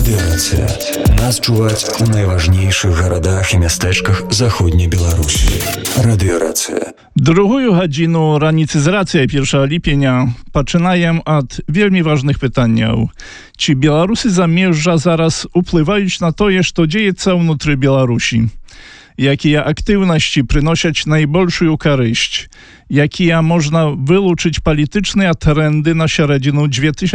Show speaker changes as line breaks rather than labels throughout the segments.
Радыёрацыя. Нас чуваць у найважнейшых гарадах і мястэчках заходняй Беларусі. Радыёрацыя.
Другую гадзіну раніцы з рацыяй 1 ліпеня пачынаем ад вельмі важных пытанняў. Ці беларусы замежжа зараз уплываюць на тое, што дзеецца ўнутры Беларусі? Якія актыўнасці прыносяць найбольшую карысць? Якія можна вылучыць палітычныя тренды на сярэдзіну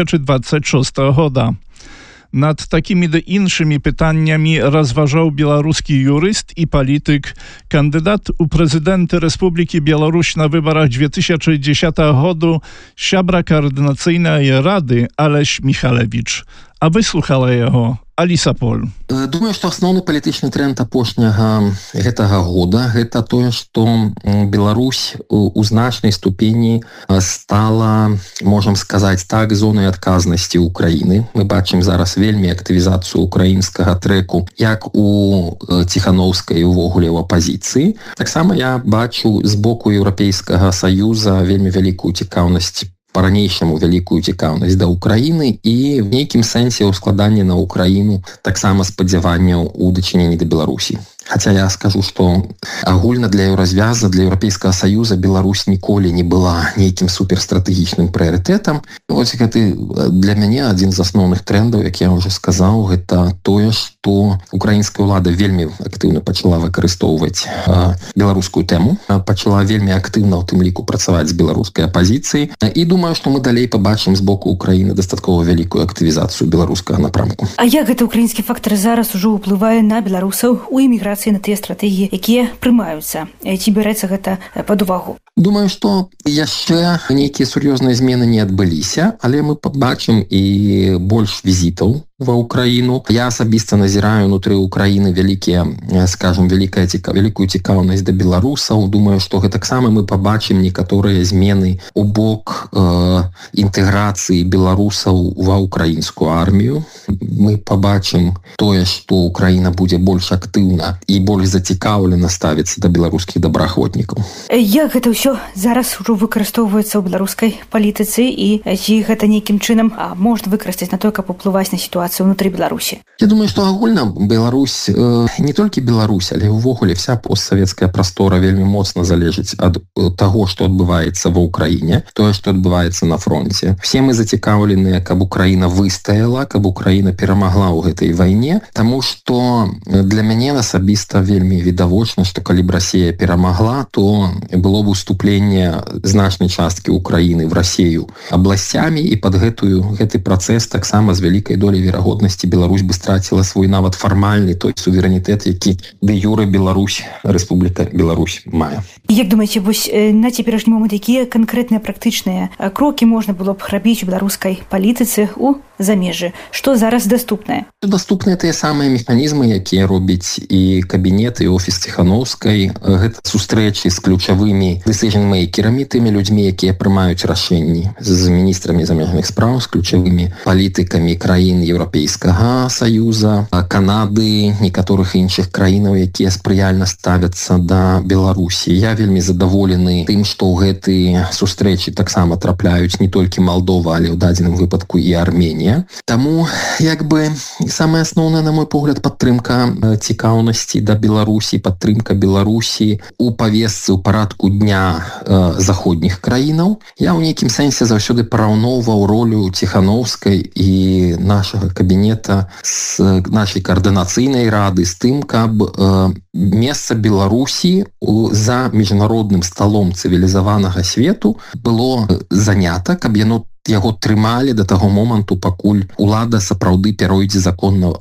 2026 года? Над такімі ды іншымі пытаннямі разважаў беларускі юрыст і палітык, кандыдат у прэзідэнты Рэспублікі Беларусь на выбарах 2010 году, сябра каардынацыйнай рады Алесь Міхалевіч. А выслухала яго Аліса Поль.
Думаю, што асноўны палітычны тренд апошняга гэтага года гэта тое, што Беларусь у значнай ступені стала, можам сказаць так, зонай адказнасці Украіны. Мы бачым зараз вельмі актывізацыю украінскага трэку як у Ціхановскай увогуле ў апазіцыі. Таксама я бачу з боку Еўрапейскага Саюза вельмі вялікую цікаўнасць, па-ранейшаму вялікую цікаўнасць да Украіны і в нейкім сэнсе ў складанні на Украіну таксама спадзяванняў у дачыненні да Беларусі. Хаця я скажу, што агульна для Еўразвяза, для Еўрапейскага Саюза Беларусь ніколі не была нейкім суперстратэгічным прыярытэтам. Вось гэты для мяне адзін з асноўных трендаў, як я ўжо сказаў, гэта тое, што украінская ўлада вельмі актыўна пачала выкарыстоўваць беларускую тэму, пачала вельмі актыўна ў тым ліку працаваць з беларускай апазіцыяй. І думаю, што мы далей пабачым з боку Украіны дастаткова вялікую актывізацыю беларускага напрамку.
А як гэты украінскі фактар зараз ужо ўплывае на беларусаў у эміграцыі, на тыя стратэгіі, якія прымаюцца? Ці бярэцца гэта пад увагу?
Думаю, што яшчэ нейкія сур'ёзныя змены не адбыліся, але мы пабачым і больш візітаў ва Украіну. Я асабіста назіраю ўнутры Украіны вялікую цікаўнасць да беларусаў. Думаю, што гэтаксама мы пабачым некаторыя змены у бок інтэграцыі беларусаў ва украінскую армію. Мы пабачым тое, што Украіна будзе больш актыўна і больш зацікаўлена ставіцца да беларускіх добраахвотнікаў.
Як гэта ўсё зараз ужо выкарыстоўваецца ў беларускай палітыцы і ці гэта нейкім чынам можна выкарыстаць на тое, каб уплываць на сітуацыю внутри Беларусі?
Я думаю, што агульна Беларусь, не толькі Беларусь, але ўвогуле вся постсавецкая прастора вельмі моцна залежыць ад таго, што адбываецца ва Ўкраіне, тое, што адбываецца на фронте. Все мы зацікаўленыя, каб Украіна выстаяла, каб Украіна перамагла ў гэтай вайне, таму што для мяне асабіста вельмі відавочна, што калі б Расія перамагла, то было б уступленне значнай часткі Украіны в Расію абласцямі, і пад гэты працэс таксама з вялікай долей верагоднасці Беларусь бы страціла свой нават фармальны той суверэнітэт, які дэ юрэ Беларусь, Рэспубліка Беларусь мае.
Як думаеце, вось на цяперашні момант якія канкрэтныя практычныя крокі можна было б рабіць у беларускай палітыцы ў замежжы? Што зараз даступнае?
Даступныя тыя самыя механізмы, якія робіць і кабінет, і офіс Ціхановскай. Гэта сустрэчы з ключавымі decision-мейкерамі, тымі людзьмі, якія прымаюць рашэнні, з міністрамі замежных спраў, з ключавымі палітыкамі краін Еўрапейскага Саюза, Канады, некаторых іншых краінаў, якія спрыяльна ставяцца да Беларусі. Я вельмі задаволены тым, што ў гэтыя сустрэчы таксама трапляюць не толькі Малдова, але ў дадзеным выпадку і Арменія. Таму, самае асноўнае, на мой погляд, падтрымка цікаўнасці да Беларусі, падтрымка Беларусі у павесцы, у парадку дня заходніх краінаў. Я ў нейкім сэнсе заўсёды параўноўваў ролю Ціхановскай і нашага кабінета з нашай каардынацыйнай рады з тым, каб месца Беларусі за міжнародным сталом цывілізаванага свету было занята, каб яго трымалі да таго моманту, пакуль улада сапраўды пяройдзе законна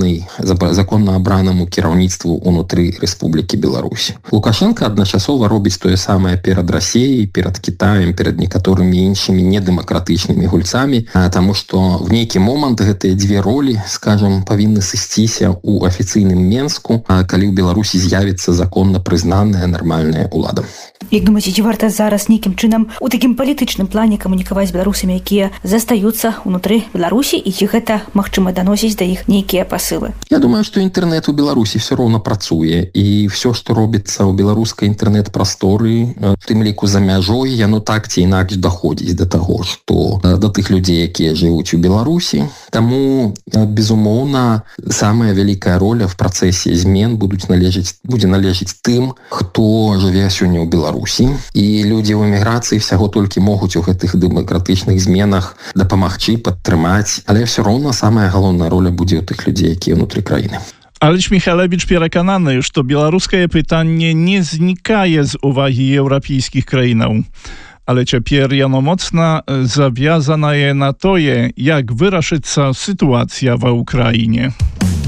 абранаму кіраўніцтву ўнутры Рэспублікі Беларусь. Лукашенко адначасова робіць тое самае перад Расіяй, перад Кітаем, перад некаторымі іншымі недэмакратычнымі гульцамі, таму што в нейкі момант гэтыя дзве ролі, скажам, павінны сысціся ў афіцыйным Менску, калі ў Беларусі з'явіцца законна прызнаная нармальная ўлада.
Як думаеце, ці варта зараз нейкім чынам у такім палітычным плане камунікаваць з беларусамі беларусамі, якія застаюцца ўнутры Беларусі, і ці гэта магчыма даносіць да іх нейкія пасылы?
Я думаю, што інтэрнэт у Беларусі все роўна працуе, і все, што робіцца ў беларускай інтэрнэт-прасторы, в тым ліку за мяжой, яно так ці інакш даходзіць да таго, што да тых людзей, якія жывуць у Беларусі. Таму, безумоўна, самая вялікая роля в працэсе змен будзе належыць тым, хто жыве сёння ў Беларусі. І людзі ў эміграцыі всяго толькі могуць у гэтых дэмакратычных зменах дапамагчы, падтрымаць, але все роўна самая галоўная роля будзе ў тых людзей, якія ўнутры краіны.
Алесь Михалевич перакананы, што беларускае пытанне не знікае з увагі еўрапейскіх краінаў. Але цяпер яно моцна завязанае на тое, як вырашыцца сітуацыя ва Ўкраіне.